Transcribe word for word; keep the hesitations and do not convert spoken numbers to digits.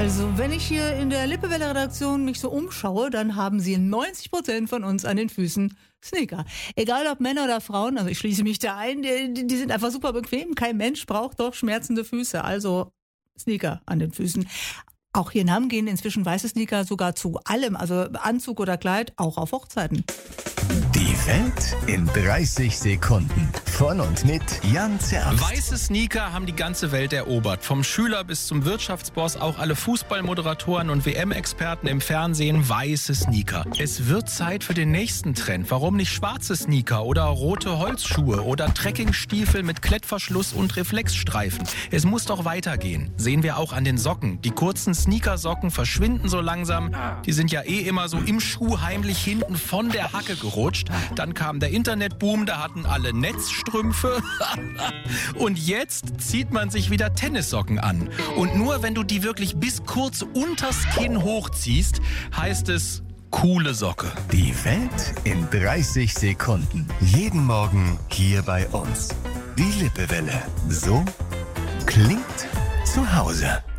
Also, wenn ich hier in der Lippewelle-Redaktion mich so umschaue, dann haben sie neunzig Prozent von uns an den Füßen Sneaker. Egal ob Männer oder Frauen, also ich schließe mich da ein, die, die sind einfach super bequem. Kein Mensch braucht doch schmerzende Füße, also Sneaker an den Füßen. Auch hier in Hamm gehen inzwischen weiße Sneaker sogar zu allem, also Anzug oder Kleid, auch auf Hochzeiten. Die Welt in dreißig Sekunden. Von und mit Jan Zerst. Weiße Sneaker haben die ganze Welt erobert. Vom Schüler bis zum Wirtschaftsboss, auch alle Fußballmoderatoren und W M-Experten im Fernsehen, weiße Sneaker. Es wird Zeit für den nächsten Trend. Warum nicht schwarze Sneaker oder rote Holzschuhe oder Trekkingstiefel mit Klettverschluss und Reflexstreifen? Es muss doch weitergehen. Sehen wir auch an den Socken. Die kurzen Sneakersocken verschwinden so langsam. Die sind ja eh immer so im Schuh heimlich hinten von der Hacke gerutscht. Dann kam der Internetboom, da hatten alle Netzstrümpfe. Und jetzt zieht man sich wieder Tennissocken an. Und nur wenn du die wirklich bis kurz unters Kinn hochziehst, heißt es coole Socke. Die Welt in dreißig Sekunden. Jeden Morgen hier bei uns. Die Lippewelle. So klingt zu Hause.